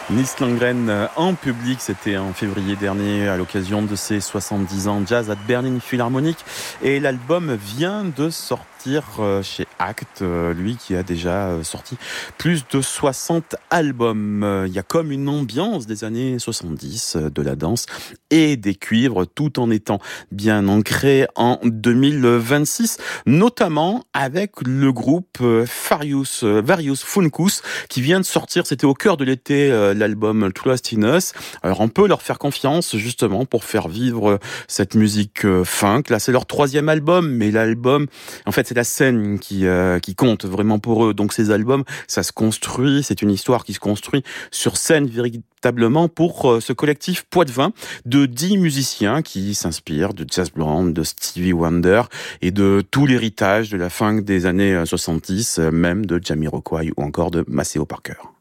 Nils Landgren en public, c'était en février dernier à l'occasion de ses 70 ans Jazz at Berlin Philharmonic, et l'album vient de sortir chez Act, lui qui a déjà sorti plus de 60 albums. Il y a comme une ambiance des années 70, de la danse et des cuivres, tout en étant bien ancré en 2026, notamment avec le groupe Various Funkus qui vient de sortir, c'était au cœur de l'été, l'album Trust in Us. Alors on peut leur faire confiance justement pour faire vivre cette musique funk. Là c'est leur 3e album, mais l'album, en fait c'est la scène qui compte vraiment pour eux. Donc ces albums, ça se construit, c'est une histoire qui se construit sur scène véritablement pour ce collectif Poitvin de 10 musiciens qui s'inspirent de Jazz Band, de Stevie Wonder et de tout l'héritage de la funk des années 70, même de Jamiroquai ou encore de Maceo Parker.